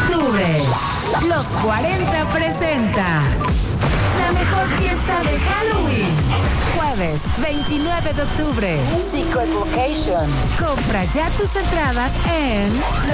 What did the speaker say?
octubre, Los 40 presenta la mejor fiesta de Halloween. Jueves 29 de octubre, Secret Location. Compra ya tus entradas en